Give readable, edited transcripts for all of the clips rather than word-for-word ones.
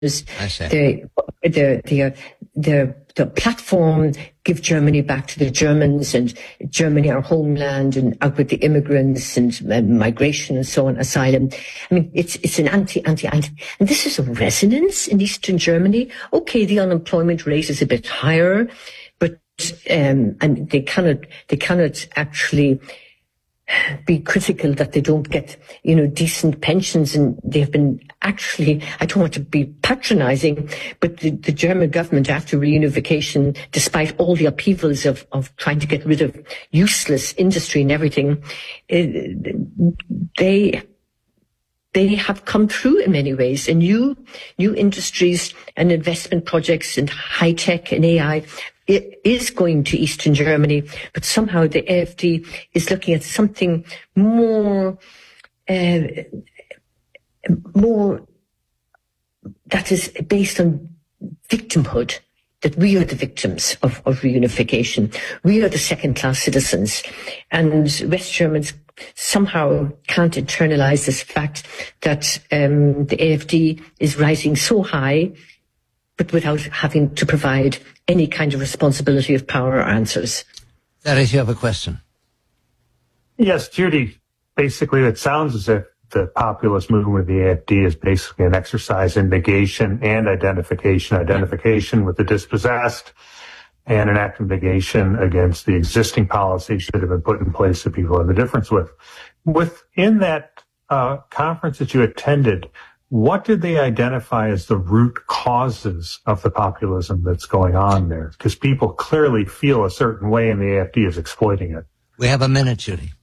I see. The platform, give Germany back to the Germans, and Germany our homeland, and out with the immigrants and migration and so on, asylum. I mean, it's an anti. And this is a resonance in Eastern Germany. Okay, the unemployment rate is a bit higher, but and they cannot actually be critical that they don't get, decent pensions, and they have been actually, I don't want to be patronizing, but the German government after reunification, despite all the upheavals of trying to get rid of useless industry and everything, they have come through in many ways, and new industries and investment projects in high tech and AI. It is going to Eastern Germany, but somehow the AfD is looking at something more that is based on victimhood, that we are the victims of reunification. We are the second-class citizens, and West Germans somehow can't internalize this fact that the AfD is rising so high, but without having to provide any kind of responsibility of power or answers. Darius, you have a question? Yes, Judy. Basically, it sounds as if the populist movement of the AfD is basically an exercise in negation and identification with the dispossessed, and an act of negation against the existing policies that have been put in place that people have a difference with. Within that conference that you attended, what did they identify as the root causes of the populism that's going on there? Because people clearly feel a certain way, and the AfD is exploiting it. We have a minute, Judy.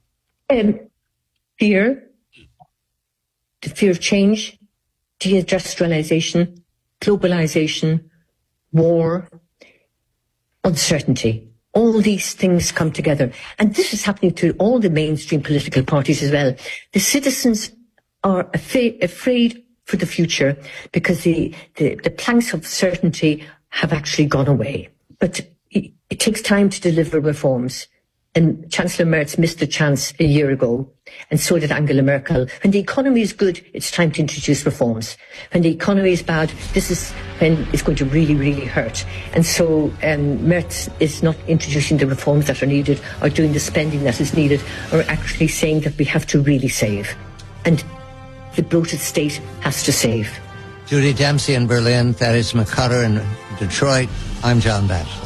Fear, the fear of change, deindustrialization, globalization, war, uncertainty. All these things come together. And this is happening to all the mainstream political parties as well. The citizens are afraid for the future because the planks of certainty have actually gone away. But it takes time to deliver reforms. And Chancellor Merz missed the chance a year ago, and so did Angela Merkel. When the economy is good, it's time to introduce reforms. When the economy is bad, this is when it's going to really, really hurt. And so Merz is not introducing the reforms that are needed, or doing the spending that is needed, or actually saying that we have to really save. And the bloated state has to save. Judy Dempsey in Berlin, Thaddeus McCutter in Detroit. I'm John Batchelor.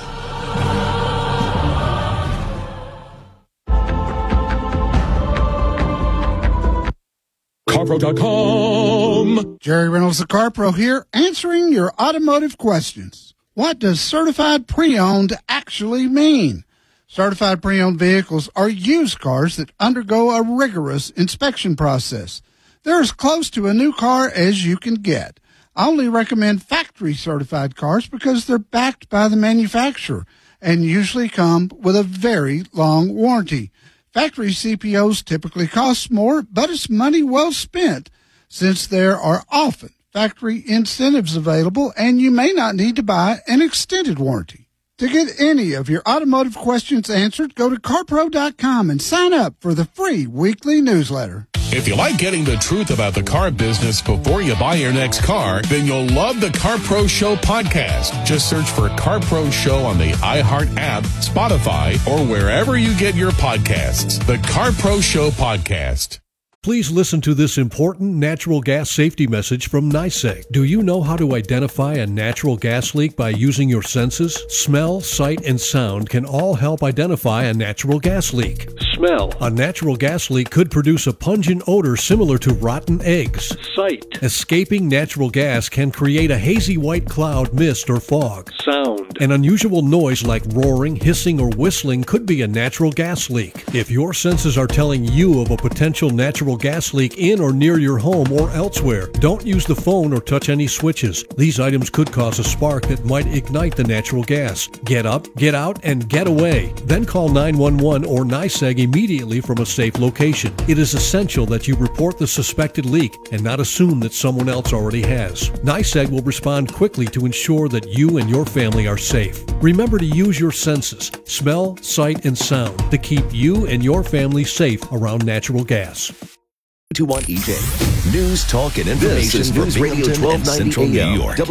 CarPro.com. Jerry Reynolds, the CarPro here, answering your automotive questions. What does certified pre-owned actually mean? Certified pre-owned vehicles are used cars that undergo a rigorous inspection process. They're as close to a new car as you can get. I only recommend factory certified cars because they're backed by the manufacturer and usually come with a very long warranty. Factory CPOs typically cost more, but it's money well spent since there are often factory incentives available and you may not need to buy an extended warranty. To get any of your automotive questions answered, go to CarPro.com and sign up for the free weekly newsletter. If you like getting the truth about the car business before you buy your next car, then you'll love the CarPro Show podcast. Just search for CarPro Show on the iHeart app, Spotify, or wherever you get your podcasts. The CarPro Show podcast. Please listen to this important natural gas safety message from NYSEG. Do you know how to identify a natural gas leak by using your senses? Smell, sight, and sound can all help identify a natural gas leak. Smell. A natural gas leak could produce a pungent odor similar to rotten eggs. Sight. Escaping natural gas can create a hazy white cloud, mist, or fog. Sound. An unusual noise like roaring, hissing, or whistling could be a natural gas leak. If your senses are telling you of a potential natural gas leak in or near your home or elsewhere, don't use the phone or touch any switches. These items could cause a spark that might ignite the natural gas. Get up, get out, and get away. Then call 911 or NYSEG immediately from a safe location. It is essential that you report the suspected leak and not assume that someone else already has. NYSEG will respond quickly to ensure that you and your family are safe. Remember to use your senses, smell, sight, and sound to keep you and your family safe around natural gas. 21 EJ. News, talk, and information This is for News Radio Binghamton and 1290 Central New AM. York.